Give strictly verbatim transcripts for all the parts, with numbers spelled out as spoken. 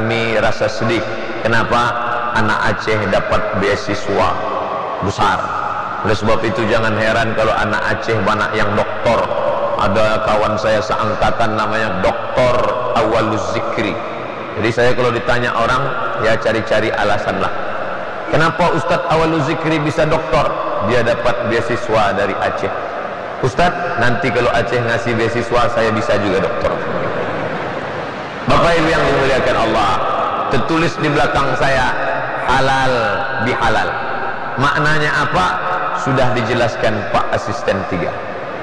kami rasa sedih. Kenapa anak Aceh dapat beasiswa besar? Oleh sebab itu jangan heran kalau anak Aceh banyak yang doktor. Ada kawan saya seangkatan namanya Doktor Awaluz Zikri. Jadi saya kalau ditanya orang, ya cari-cari alasan lah. Kenapa Ustadz Awaluz Zikri bisa doktor? Dia dapat beasiswa dari Aceh. Ustadz, nanti kalau Aceh ngasih beasiswa, saya bisa juga doktor. Bapak Ibu yang dimuliakan Allah, tertulis di belakang saya halal bihalal. Maknanya apa? Sudah dijelaskan Pak Asisten tiga.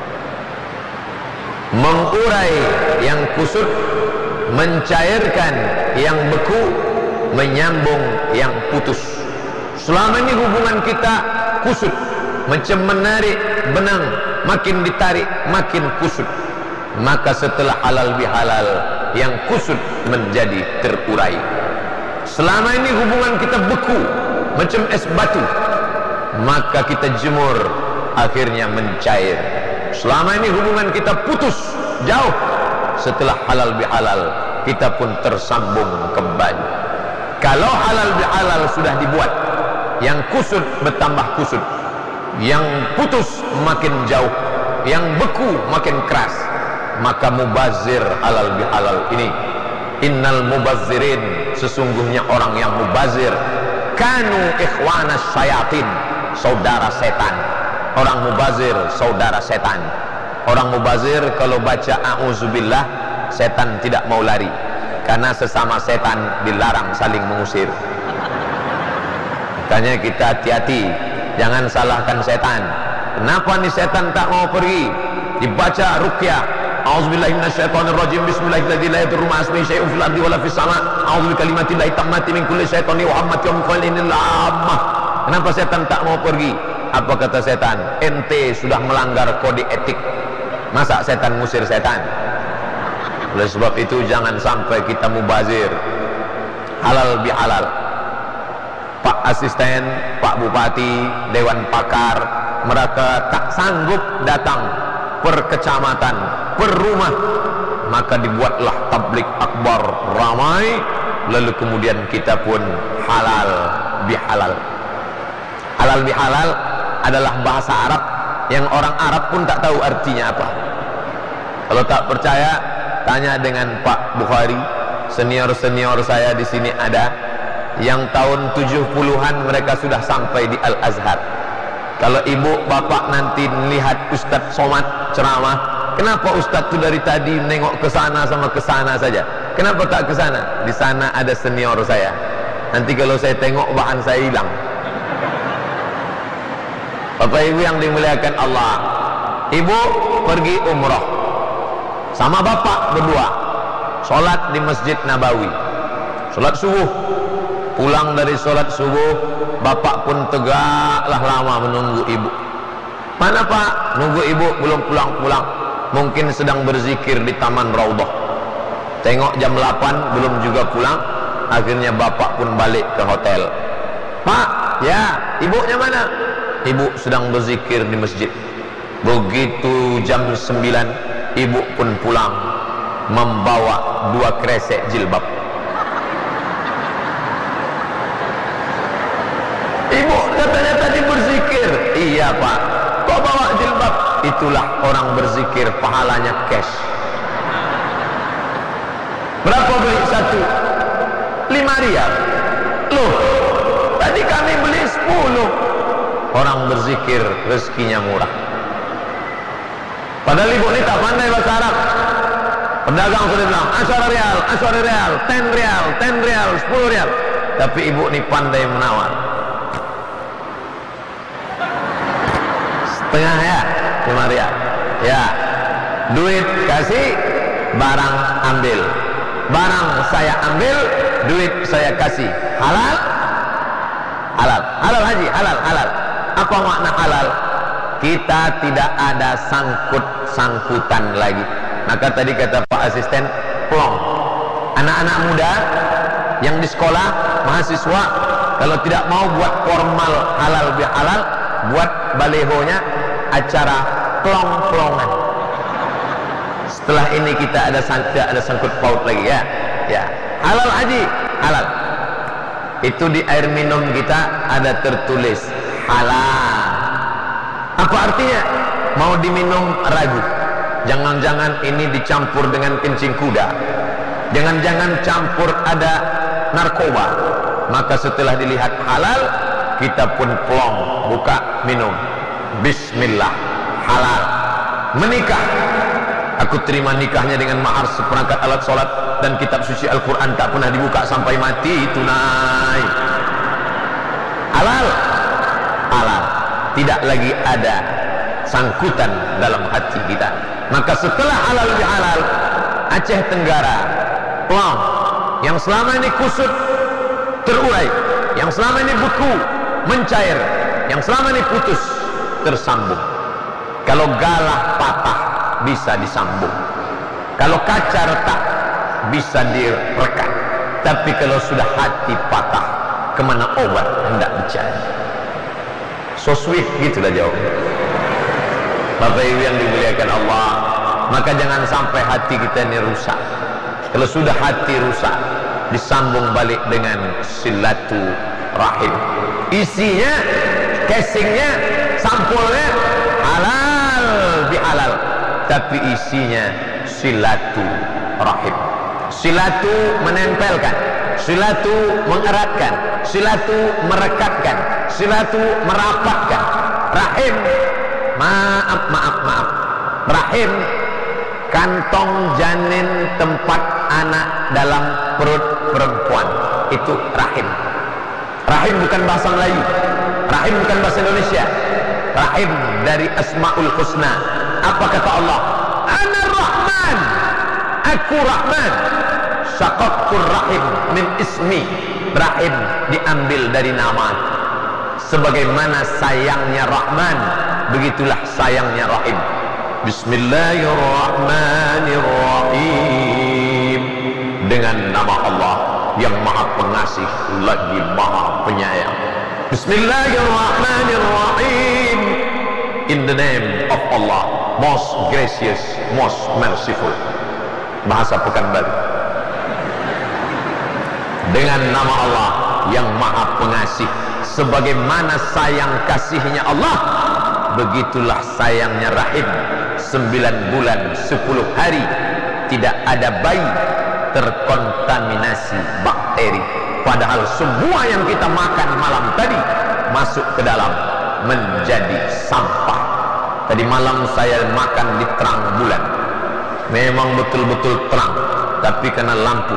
Mengurai yang kusut, mencairkan yang beku, menyambung yang putus. Selama ini hubungan kita kusut, macam menarik benang, makin ditarik makin kusut. Maka setelah halal bihalal, yang kusut menjadi terurai. Selama ini hubungan kita beku macam es batu, maka kita jemur, akhirnya mencair. Selama ini hubungan kita putus jauh, setelah halal bihalal kita pun tersambung kembali. Kalau halal bihalal sudah dibuat, yang kusut bertambah kusut, yang putus makin jauh, yang beku makin keras, maka mubazir halal bihalal ini. Innal mubazzirin, sesungguhnya orang yang mubazir, kanu ikhwanas syayatin, saudara setan. Orang mubazir saudara setan. Orang mubazir kalau baca a'udzubillah, setan tidak mau lari, karena sesama setan dilarang saling mengusir. Makanya kita hati-hati, jangan salahkan setan. Kenapa nih setan tak mau pergi? Dibaca ruqyah, a'udzubillahi minasyaitonirrajim, bismillahirrahmanirrahim, la yadurru ma'asmihi syai'un fil ardi wala fis sama', a'udzu bikalimatillahi tammati min kulli syaitani wa hammatin wa min ammah. Kenapa setan tak mau pergi? Apa kata setan? Ente sudah melanggar kode etik, masa setan ngusir setan? Oleh sebab itu jangan sampai kita mubazir. Halal bihalal. Pak Asisten, Pak Bupati, Dewan Pakar, mereka tak sanggup datang per kecamatan, per rumah, maka dibuatlah tablik akbar ramai, lalu kemudian kita pun halal bihalal. Halal bihalal adalah bahasa Arab yang orang Arab pun tak tahu artinya apa. Kalau tak percaya, tanya dengan Pak Bukhari. Senior-senior saya di sini ada yang tahun tujuh puluhan mereka sudah sampai di Al-Azhar. Kalau ibu bapak nanti melihat Ustadz Somad ceramah, kenapa Ustadz itu dari tadi nengok ke sana sama ke sana saja? Kenapa tak ke sana? Di sana ada senior saya. Nanti kalau saya tengok bahan saya hilang. Bapak Ibu yang dimuliakan Allah, ibu pergi umrah sama bapak berdua, sholat di Masjid Nabawi, sholat subuh. Pulang dari sholat subuh, bapak pun tegaklah lama menunggu ibu. Mana pak? Nunggu ibu belum pulang-pulang, mungkin sedang berzikir di Taman Raudhah. Tengok jam delapan belum juga pulang, akhirnya bapak pun balik ke hotel. Pak, ya, ibunya mana? Ibu sedang berzikir di masjid. Begitu jam sembilan, ibu pun pulang membawa dua kresek jilbab. Ibu katanya tadi berzikir. Iya pak, kok bawa jilbab? Itulah orang berzikir, pahalanya cash. Berapa beli satu? Lima rial. Loh, tadi kami beli sepuluh. Orang berzikir rezekinya murah. Padahal ibu ini tak pandai bahasa Arab. Pedagang sudah bilang asyara rial, asyara rial, ten rial, ten rial, sepuluh rial. Tapi ibu ini pandai menawar. Setengah ya, lima rial. Ya, duit kasih, barang ambil. Barang saya ambil, duit saya kasih. Halal? Halal. Halal haji, halal, halal. Apa makna halal? Kita tidak ada sangkut-sangkutan lagi. Maka tadi kata Pak Asisten, plong. Anak-anak muda yang di sekolah, mahasiswa, kalau tidak mau buat formal halal bihalal, buat balehonya acara plong-plongan. Setelah ini kita ada tidak ada sangkut paut lagi ya. Ya, halal haji, halal. Itu di air minum kita ada tertulis halal. Apa artinya? Mau diminum ragu. Jangan-jangan ini dicampur dengan kencing kuda, jangan-jangan campur ada narkoba. Maka setelah dilihat halal, kita pun plong buka minum. Bismillah, halal. Menikah, aku terima nikahnya dengan mahar seperangkat alat sholat dan kitab suci Al-Quran tak pernah dibuka sampai mati, tunai. Halal, halal. Tidak lagi ada sangkutan dalam hati kita. Maka setelah halal bihalal, Aceh Tenggara, plong, yang selama ini kusut terurai, yang selama ini beku mencair, yang selama ini putus tersambung. Kalau galah patah bisa disambung, kalau kaca retak bisa direkat. Tapi kalau sudah hati patah, kemana obat hendak dicari? So sweet gitulah jawabnya. Bapak Ibu yang dimuliakan Allah, maka jangan sampai hati kita ini rusak. Kalau sudah hati rusak, disambung balik dengan silaturahim. Isinya, casingnya, sampulnya halal bihalal, tapi isinya silaturahim. Silatu menempelkan, silatu mengeratkan, silatu merekatkan, silatu merapatkan. Rahim, maaf maaf maaf, rahim kantong janin tempat anak dalam perut perempuan, itu rahim. Rahim bukan bahasa Melayu, rahim bukan bahasa Indonesia. Rahim dari Asmaul Husna. Apa kata Allah? Ana Rahman, aku Rahman. Syaqaqtur rahim min ismi. Rahim diambil dari nama. Sebagaimana sayangnya Rahman, begitulah sayangnya Rahim. Bismillahirrahmanirrahim. Dengan nama Allah yang maha pengasih lagi maha penyayang. Bismillahirrahmanirrahim. In the name of Allah, most gracious, most merciful. Bahasa Pekanbaru. Dengan nama Allah yang maha pengasih, sebagaimana sayang kasihnya Allah, begitulah sayangnya rahim. Sembilan bulan sepuluh hari tidak ada bayi terkontaminasi bakteri, padahal semua yang kita makan malam tadi masuk ke dalam menjadi sampah. Tadi malam saya makan di terang bulan, memang betul-betul terang, tapi kena lampu.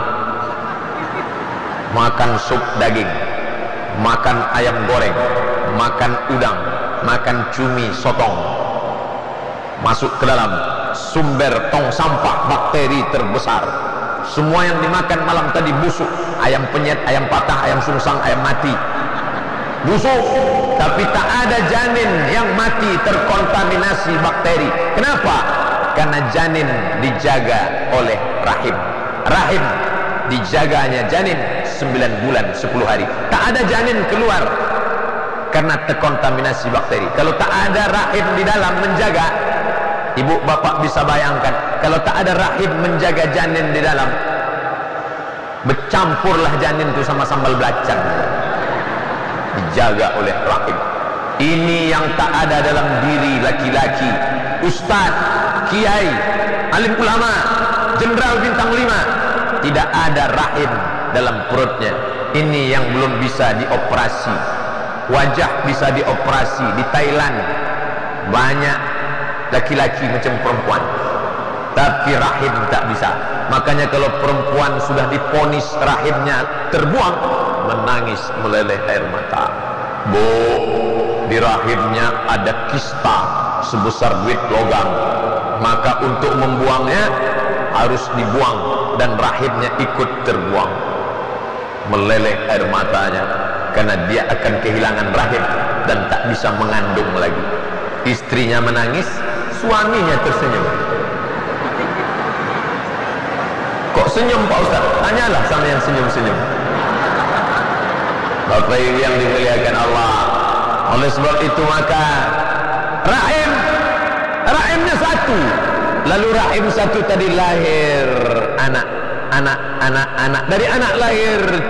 Makan sup daging, makan ayam goreng, makan udang, makan cumi sotong, masuk ke dalam sumber tong sampah bakteri terbesar. Semua yang dimakan malam tadi busuk. Ayam penyet, ayam patah, ayam sungsang, ayam mati, busuk. Tapi tak ada janin yang mati terkontaminasi bakteri. Kenapa? Karena janin dijaga oleh rahim. Rahim dijaganya janin sembilan bulan sepuluh hari. Tak ada janin keluar karena terkontaminasi bakteri. Kalau tak ada rahim di dalam menjaga, ibu bapak bisa bayangkan, kalau tak ada rahim menjaga janin di dalam, bercampurlah janin itu sama sambal belacan. Dijaga oleh rahim. Ini yang tak ada dalam diri laki-laki, ustaz, kiai, alim ulama, jenderal bintang lima. Tidak ada rahim dalam perutnya. Ini yang belum bisa dioperasi. Wajah bisa dioperasi. Di Thailand banyak laki-laki macam perempuan, tapi rahim tak bisa. Makanya kalau perempuan sudah diponis rahimnya terbuang, menangis meleleh air mata. Bu, di rahimnya ada kista sebesar duit logam, maka untuk membuangnya harus dibuang dan rahimnya ikut terbuang. Meleleh air matanya karena dia akan kehilangan rahim dan tak bisa mengandung lagi. Istrinya menangis, suaminya tersenyum. Kok senyum Pak Ustaz? Tanyalah sama yang senyum-senyum. Bapak Ibu yang dimuliakan Allah, oleh sebab itu maka rahim, rahimnya satu. Lalu rahim satu tadi lahir anak, anak, anak, anak. Dari anak lahir